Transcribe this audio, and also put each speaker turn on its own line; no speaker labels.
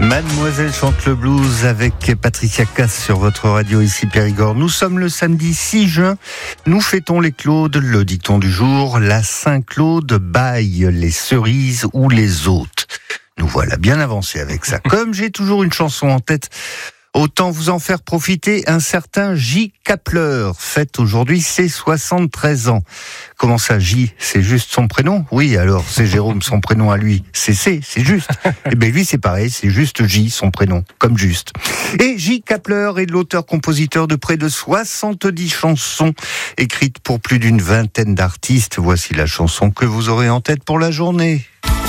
Mademoiselle chante le blues avec Patricia Cass sur votre radio ici Périgord. Nous sommes le samedi 6 juin. Nous fêtons les Claudes. Le dicton du jour, la Saint-Claude baille les cerises ou les hôtes. Nous voilà bien avancés avec ça. Comme j'ai toujours une chanson en tête, autant vous en faire profiter. Un certain J. Kapler fête aujourd'hui ses 73 ans. Comment ça, J? C'est juste son prénom? Oui, alors c'est Jérôme, son prénom à lui. C'est juste. Et bien lui c'est pareil, c'est juste J, son prénom, comme juste. Et J. Kapler est l'auteur-compositeur de près de 70 chansons, écrites pour plus d'une vingtaine d'artistes. Voici la chanson que vous aurez en tête pour la journée.